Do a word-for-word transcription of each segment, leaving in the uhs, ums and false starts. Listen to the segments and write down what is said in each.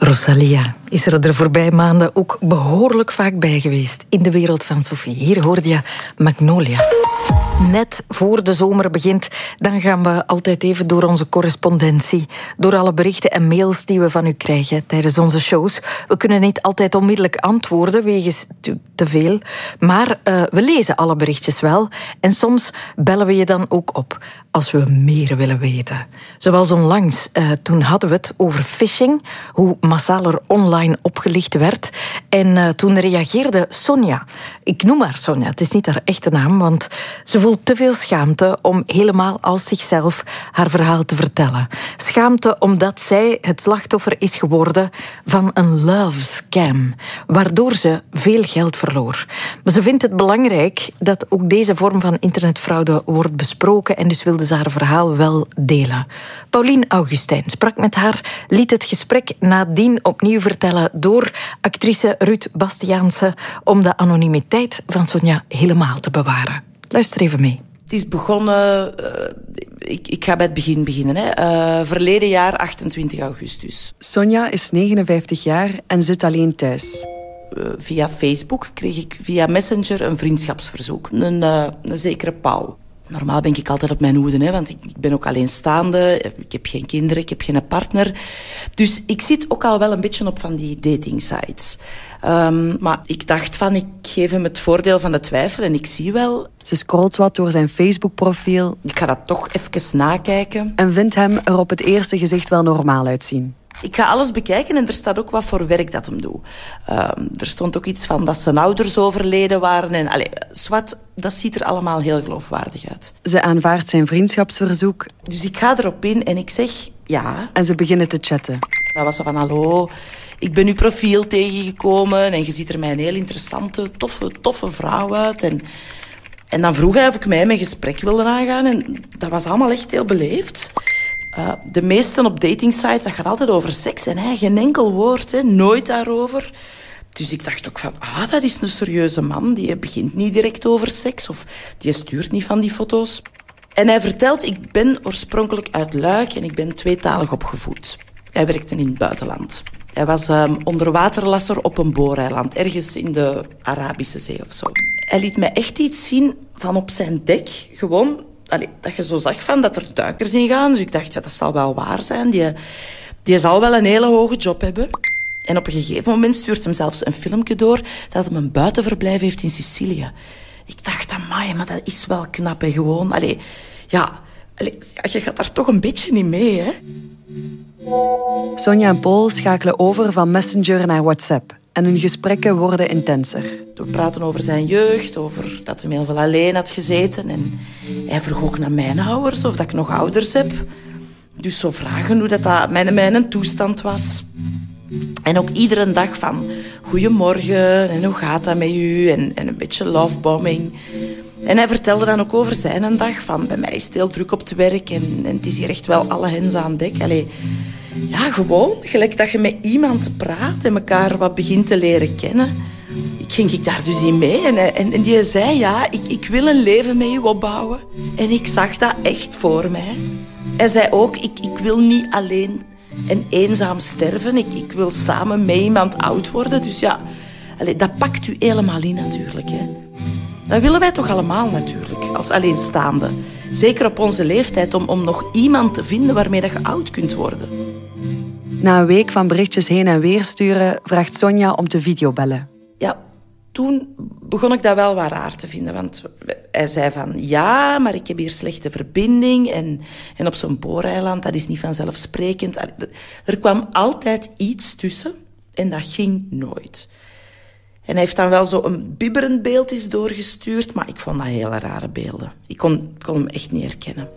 Rosalia is er de voorbije maanden ook behoorlijk vaak bij geweest in de wereld van Sophie. Hier hoorde je Magnolias. Net voor de zomer begint, dan gaan we altijd even door onze correspondentie. Door alle berichten en mails die we van u krijgen tijdens onze shows. We kunnen niet altijd onmiddellijk antwoorden, wegens te veel. Maar uh, we lezen alle berichtjes wel. En soms bellen we je dan ook op als we meer willen weten. Zoals onlangs, uh, toen hadden we het over phishing, hoe massaal er online opgelicht werd. En uh, toen reageerde Sonja. Ik noem haar Sonja, het is niet haar echte naam, want ze voelt te veel schaamte om helemaal als zichzelf haar verhaal te vertellen. Schaamte omdat zij het slachtoffer is geworden van een love scam, waardoor ze veel geld verloor. Maar ze vindt het belangrijk dat ook deze vorm van internetfraude wordt besproken en dus wilde ze haar verhaal wel delen. Paulien Augustijn sprak met haar, liet het gesprek nadien opnieuw vertellen door actrice Ruud Bastiaanse om de anonimiteit van Sonja helemaal te bewaren. Luister even mee. Het is begonnen... Uh, ik, ik ga bij het begin beginnen. Hè. Uh, verleden jaar, achtentwintig augustus. Sonja is negenenvijftig jaar en zit alleen thuis. Uh, via Facebook kreeg ik via Messenger een vriendschapsverzoek. Een, uh, een zekere Paul. Normaal ben ik altijd op mijn hoede, hè, want ik, ik ben ook alleenstaande. Ik heb geen kinderen, ik heb geen partner. Dus ik zit ook al wel een beetje op van die datingsites. Um, maar ik dacht van, ik geef hem het voordeel van de twijfel en ik zie wel... Ze scrolt wat door zijn Facebook-profiel. Ik ga dat toch even nakijken. En vindt hem er op het eerste gezicht wel normaal uitzien. Ik ga alles bekijken en er staat ook wat voor werk dat hem doet. Um, er stond ook iets van dat zijn ouders overleden waren. En allee, zwart, dat ziet er allemaal heel geloofwaardig uit. Ze aanvaardt zijn vriendschapsverzoek. Dus ik ga erop in en ik zeg ja. En ze beginnen te chatten. Dat was zo van, hallo, ik ben uw profiel tegengekomen en je ziet er mij een heel interessante, toffe, toffe vrouw uit. En, en dan vroeg hij of ik mij mijn gesprek wilde aangaan en dat was allemaal echt heel beleefd. Uh, de meesten op datingsites, dat gaat altijd over seks. En hij, geen enkel woord, hè, nooit daarover. Dus ik dacht ook van, ah, dat is een serieuze man. Die begint niet direct over seks. Of die stuurt niet van die foto's. En hij vertelt, ik ben oorspronkelijk uit Luik en ik ben tweetalig opgevoed. Hij werkte in het buitenland. Hij was um, onderwaterlasser op een booreiland. Ergens in de Arabische Zee of zo. Hij liet mij echt iets zien van op zijn dek. Gewoon... Allee, dat je zo zag van dat er duikers in gaan. Dus ik dacht, ja, dat zal wel waar zijn. Die, die zal wel een hele hoge job hebben. En op een gegeven moment stuurt hem zelfs een filmpje door dat hem een buitenverblijf heeft in Sicilië. Ik dacht, amai, maar dat is wel knap, hè, gewoon. Allee, ja, allee, je gaat daar toch een beetje niet mee, hè. Sonja en Paul schakelen over van Messenger naar WhatsApp. En hun gesprekken worden intenser. We praten over zijn jeugd, over dat hij heel veel alleen had gezeten. En hij vroeg ook naar mijn ouders, of dat ik nog ouders heb. Dus zo vragen hoe dat, dat mijn, mijn toestand was. En ook iedere dag van, goedemorgen, en hoe gaat dat met u? En, en een beetje lovebombing. En hij vertelde dan ook over zijn dag, van bij mij is het heel druk op het werk en, en het is hier echt wel alle hens aan dek. Allee, ja, gewoon, gelijk dat je met iemand praat en elkaar wat begint te leren kennen. Ik ging ik daar dus in mee en, en, en die zei, ja, ik, ik wil een leven met u opbouwen. En ik zag dat echt voor mij. Hij zei ook, ik, ik wil niet alleen en eenzaam sterven. Ik, ik wil samen met iemand oud worden. Dus ja, allee, dat pakt u helemaal in natuurlijk, hè. Dat willen wij toch allemaal natuurlijk, als alleenstaande. Zeker op onze leeftijd, om, om nog iemand te vinden waarmee dat je oud kunt worden. Na een week van berichtjes heen en weer sturen, vraagt Sonja om te videobellen. Ja, toen begon ik dat wel wat raar te vinden. Want hij zei van, ja, maar ik heb hier slechte verbinding. En, en op zo'n booreiland, dat is niet vanzelfsprekend. Er kwam altijd iets tussen en dat ging nooit. En hij heeft dan wel zo een bibberend beeld is doorgestuurd, maar ik vond dat hele rare beelden. Ik kon, kon hem echt niet herkennen.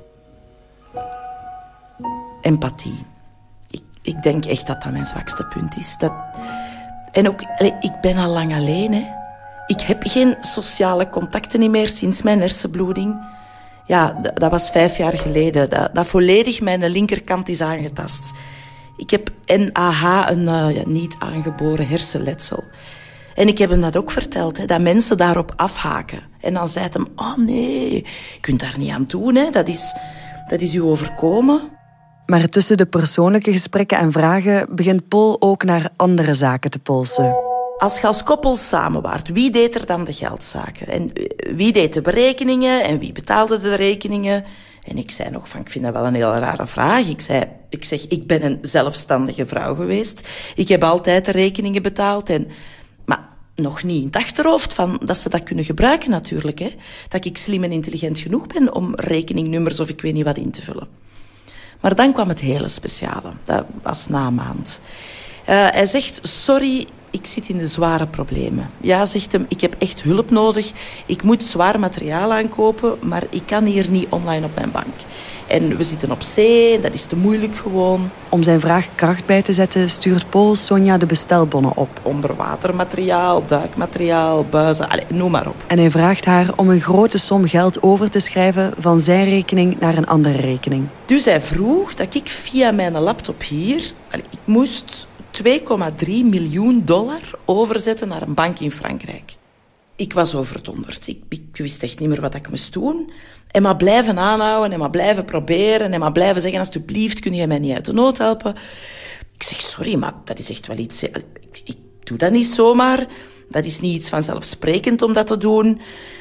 Empathie. Ik, ik denk echt dat dat mijn zwakste punt is. Dat... En ook, ik ben al lang alleen, hè. Ik heb geen sociale contacten niet meer sinds mijn hersenbloeding. Ja, dat, dat was vijf jaar geleden. Dat, dat volledig mijn linkerkant is aangetast. Ik heb N A H, een uh, ja, niet aangeboren hersenletsel. En ik heb hem dat ook verteld, hè, dat mensen daarop afhaken. En dan zei het hem, oh nee, je kunt daar niet aan doen, hè. Dat is, dat is u overkomen. Maar tussen de persoonlijke gesprekken en vragen begint Paul ook naar andere zaken te polsen. Als je als koppel samen waart, wie deed er dan de geldzaken? En wie deed de berekeningen en wie betaalde de rekeningen? En ik zei nog van, ik vind dat wel een heel rare vraag. Ik zei, ik zeg, ik ben een zelfstandige vrouw geweest. Ik heb altijd de rekeningen betaald. En, maar nog niet in het achterhoofd van dat ze dat kunnen gebruiken natuurlijk. Hè. Dat ik slim en intelligent genoeg ben om rekeningnummers of ik weet niet wat in te vullen. Maar dan kwam het hele speciale. Dat was na een maand. Uh, hij zegt, sorry, ik zit in de zware problemen. Ja, zegt hem, ik heb echt hulp nodig. Ik moet zwaar materiaal aankopen, maar ik kan hier niet online op mijn bank. En we zitten op zee, dat is te moeilijk gewoon. Om zijn vraag kracht bij te zetten, stuurt Paul Sonja de bestelbonnen op. Onderwatermateriaal, duikmateriaal, buizen, allez, noem maar op. En hij vraagt haar om een grote som geld over te schrijven van zijn rekening naar een andere rekening. Dus hij vroeg dat ik via mijn laptop hier... Allez, ik moest twee komma drie miljoen dollar overzetten naar een bank in Frankrijk. Ik was overdonderd. Ik, ik wist echt niet meer wat ik moest doen. En maar blijven aanhouden en maar blijven proberen en maar blijven zeggen, alsjeblieft, kun je mij niet uit de nood helpen? Ik zeg, sorry, maar dat is echt wel iets... Ik, ik doe dat niet zomaar. Dat is niet iets vanzelfsprekend om dat te doen.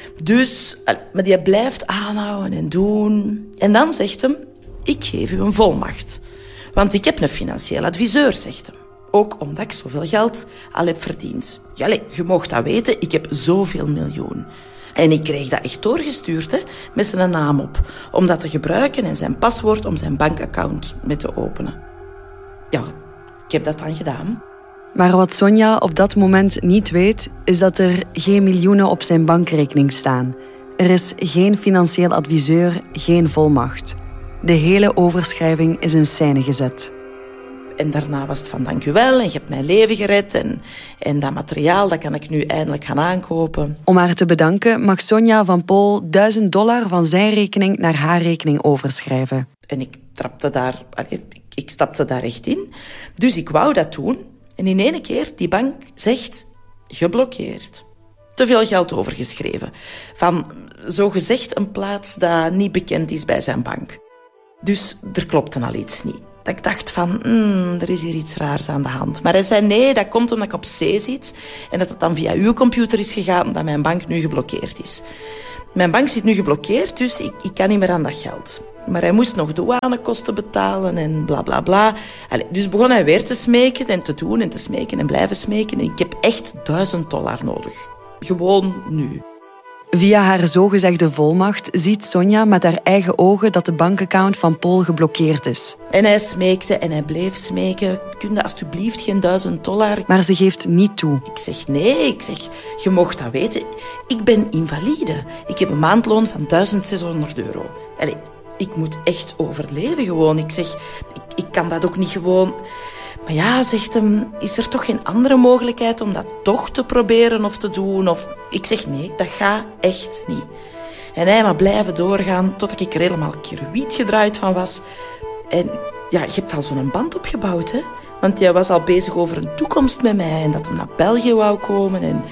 Dus, maar die blijft aanhouden en doen. En dan zegt hem, ik geef u een volmacht. Want ik heb een financieel adviseur, zegt hem. Ook omdat ik zoveel geld al heb verdiend. Ja, allez, je mocht dat weten, ik heb zoveel miljoen. En ik kreeg dat echt doorgestuurd, hè, met zijn naam op. Om dat te gebruiken en zijn paswoord om zijn bankaccount mee te openen. Ja, ik heb dat dan gedaan. Maar wat Sonja op dat moment niet weet, is dat er geen miljoenen op zijn bankrekening staan. Er is geen financieel adviseur, geen volmacht. De hele overschrijving is in scène gezet. En daarna was het van, dank u wel, en je hebt mijn leven gered. En, en dat materiaal, dat kan ik nu eindelijk gaan aankopen. Om haar te bedanken mag Sonja van Paul duizend dollar van zijn rekening naar haar rekening overschrijven. En ik trapte daar, allez, ik, ik stapte daar echt in. Dus ik wou dat doen. En in één keer, die bank zegt, geblokkeerd. Te veel geld overgeschreven. Van, zogezegd, een plaats dat niet bekend is bij zijn bank. Dus er klopte al iets niet. Dat ik dacht van, hmm, er is hier iets raars aan de hand. Maar hij zei, nee, dat komt omdat ik op zee zit en dat het dan via uw computer is gegaan dat mijn bank nu geblokkeerd is. Mijn bank zit nu geblokkeerd, dus ik, ik kan niet meer aan dat geld. Maar hij moest nog douanekosten betalen en bla bla bla. Allee, dus begon hij weer te smeken en te doen en te smeken en blijven smeken. En ik heb echt duizend dollar nodig. Gewoon nu. Via haar zogezegde volmacht ziet Sonja met haar eigen ogen dat de bankaccount van Paul geblokkeerd is. En hij smeekte en hij bleef smeken. Kun je alsjeblieft geen duizend dollar... Maar ze geeft niet toe. Ik zeg nee, ik zeg, je mocht dat weten. Ik ben invalide. Ik heb een maandloon van duizend zeshonderd euro. Allee, ik moet echt overleven gewoon. Ik zeg, ik, ik kan dat ook niet gewoon... Maar ja, zegt hem, is er toch geen andere mogelijkheid om dat toch te proberen of te doen? Of... Ik zeg nee, dat gaat echt niet. En hij maar blijven doorgaan totdat ik er helemaal kiruit gedraaid van was. En ja, je hebt al zo'n band opgebouwd, hè? Want jij was al bezig over een toekomst met mij en dat hem naar België wou komen. En,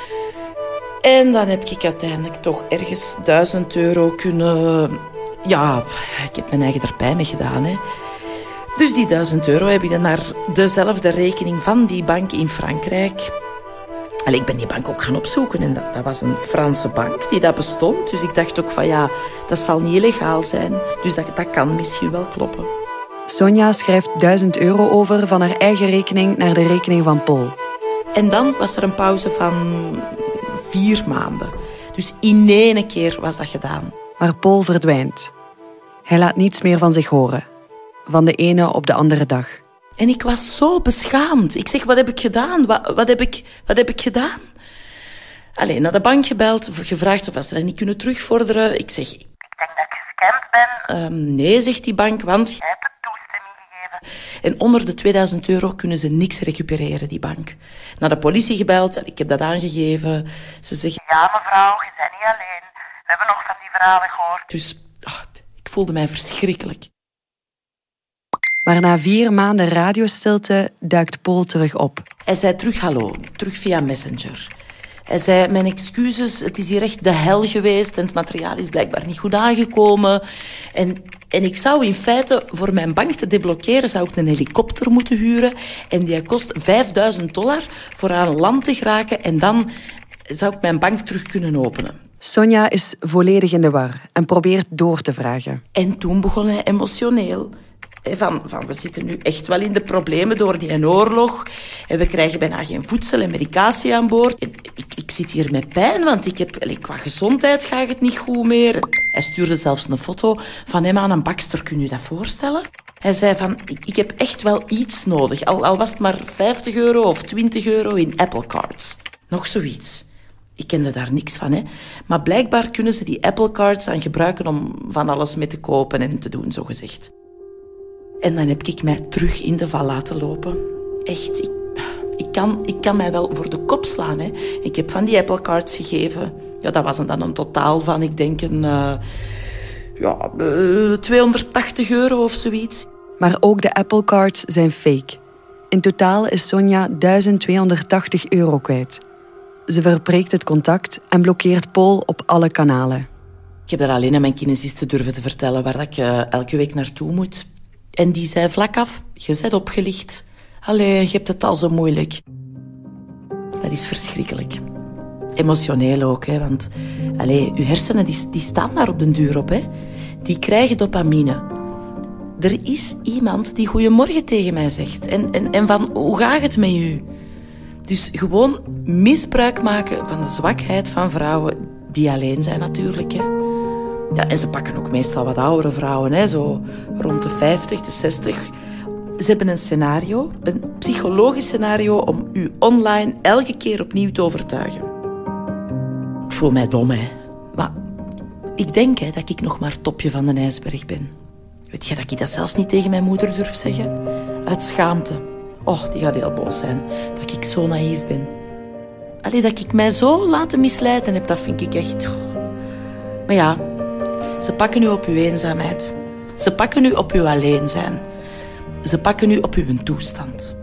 en dan heb ik uiteindelijk toch ergens duizend euro kunnen... Ja, ik heb mijn eigen erbij mee gedaan, hè. Dus die duizend euro heb ik dan naar dezelfde rekening van die bank in Frankrijk. Allee, ik ben die bank ook gaan opzoeken en dat, dat was een Franse bank die dat bestond. Dus ik dacht ook van ja, dat zal niet illegaal zijn. Dus dat, dat kan misschien wel kloppen. Sonja schrijft duizend euro over van haar eigen rekening naar de rekening van Paul. En dan was er een pauze van vier maanden. Dus in één keer was dat gedaan. Maar Paul verdwijnt. Hij laat niets meer van zich horen. Van de ene op de andere dag. En ik was zo beschaamd. Ik zeg, wat heb ik gedaan? Wat, wat, heb, ik, wat heb ik gedaan? Alleen naar de bank gebeld, gevraagd of ze dat niet kunnen terugvorderen. Ik zeg, ik denk dat ik gescamd ben. Um, nee, zegt die bank, want jij hebt de toestemming gegeven. En onder de tweeduizend euro kunnen ze niks recupereren, die bank. Naar de politie gebeld, ik heb dat aangegeven. Ze zeggen, ja mevrouw, je bent niet alleen. We hebben nog van die verhalen gehoord. Dus oh, ik voelde mij verschrikkelijk. Maar na vier maanden radiostilte duikt Paul terug op. Hij zei terug hallo, terug via Messenger. Hij zei, mijn excuses, het is hier echt de hel geweest en het materiaal is blijkbaar niet goed aangekomen. En, En ik zou in feite, voor mijn bank te deblokkeren, zou ik een helikopter moeten huren. En die kost vijfduizend dollar voor aan land te geraken. En dan zou ik mijn bank terug kunnen openen. Sonja is volledig in de war en probeert door te vragen. En toen begon hij emotioneel. Van, van, we zitten nu echt wel in de problemen door die oorlog. En we krijgen bijna geen voedsel en medicatie aan boord. En ik, ik zit hier met pijn, want ik heb, qua gezondheid gaat het niet goed meer. Hij stuurde zelfs een foto van hem aan een bakster. Kun je dat voorstellen? Hij zei van, ik, ik heb echt wel iets nodig. Al, al was het maar vijftig euro of twintig euro in Apple Cards. Nog zoiets. Ik kende daar niks van, hè. Maar blijkbaar kunnen ze die Apple Cards dan gebruiken om van alles mee te kopen en te doen, zogezegd. En dan heb ik mij terug in de val laten lopen. Echt, ik, ik, kan, ik kan mij wel voor de kop slaan, hè. Ik heb van die Apple Cards gegeven. Ja, dat was dan een totaal van, ik denk, een... Uh, ja, uh, tweehonderdtachtig euro of zoiets. Maar ook de Apple Cards zijn fake. In totaal is Sonja duizend tweehonderdtachtig euro kwijt. Ze verbreekt het contact en blokkeert Paul op alle kanalen. Ik heb er alleen aan mijn kinesiste durven te vertellen waar ik uh, elke week naartoe moet. En die zei vlak af, je bent opgelicht. Allee, je hebt het al zo moeilijk. Dat is verschrikkelijk. Emotioneel ook, hè, want allee, uw hersenen die, die staan daar op den duur op. Hè. Die krijgen dopamine. Er is iemand die goeiemorgen tegen mij zegt. En, en, en van, hoe gaat het met u? Dus gewoon misbruik maken van de zwakheid van vrouwen die alleen zijn natuurlijk. Hè. Ja, en ze pakken ook meestal wat oudere vrouwen, hè, zo rond de vijftig, de zestig. Ze hebben een scenario, een psychologisch scenario om u online elke keer opnieuw te overtuigen. Ik voel mij dom, hè. Maar ik denk hè, dat ik nog maar het topje van de ijsberg ben. Weet je dat ik dat zelfs niet tegen mijn moeder durf zeggen? Uit schaamte. Oh, die gaat heel boos zijn dat ik zo naïef ben. Allee, dat ik mij zo laten misleiden heb, dat vind ik echt... Maar ja, ze pakken u op uw eenzaamheid. Ze pakken u op uw alleen zijn. Ze pakken u op uw toestand.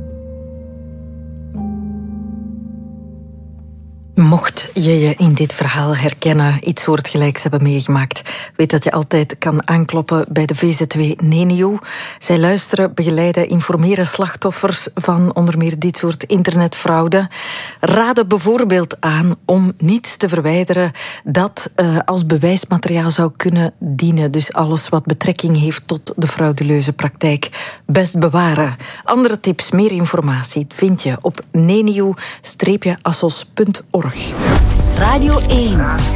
Mocht je je in dit verhaal herkennen, iets soortgelijks hebben meegemaakt, weet dat je altijd kan aankloppen bij de V Z W Nenio. Zij luisteren, begeleiden, informeren slachtoffers van onder meer dit soort internetfraude. Raden bijvoorbeeld aan om niets te verwijderen dat uh, als bewijsmateriaal zou kunnen dienen. Dus alles wat betrekking heeft tot de frauduleuze praktijk best bewaren. Andere tips, meer informatie vind je op nenio dash assos punt org. Radio één.